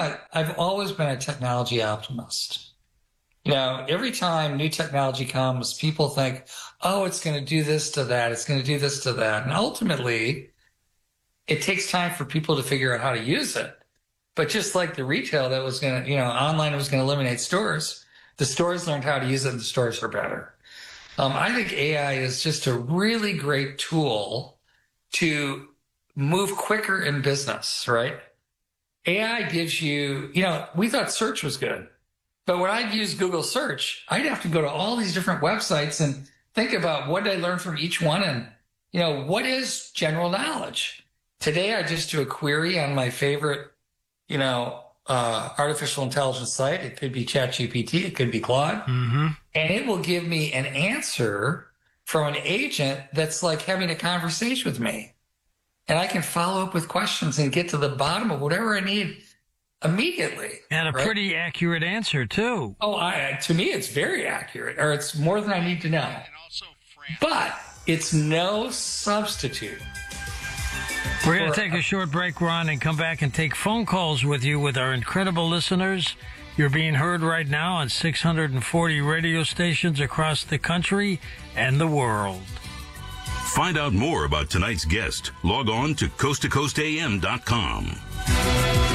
I've always been a technology optimist. Every time new technology comes, people think, oh, it's going to do this to that. It's going to do this to that. And ultimately, it takes time for people to figure out how to use it. But just like the retail that was going to, online was going to eliminate stores, the stores learned how to use it and the stores are better. I think AI is just a really great tool to move quicker in business, right? AI gives you, we thought search was good. But when I'd use Google search, I'd have to go to all these different websites and think about what did I learn from each one and, what is general knowledge? Today, I just do a query on my favorite, artificial intelligence site. It could be ChatGPT. It could be Claude. Mm-hmm. And it will give me an answer from an agent that's like having a conversation with me. And I can follow up with questions and get to the bottom of whatever I need immediately. And a pretty accurate answer, too. Oh, to me, it's very accurate, or it's more than I need to know. But it's no substitute. We're going to take a short break, Ron, and come back and take phone calls with you with our incredible listeners. You're being heard right now on 640 radio stations across the country and the world. Find out more about tonight's guest. Log on to coasttocoastam.com.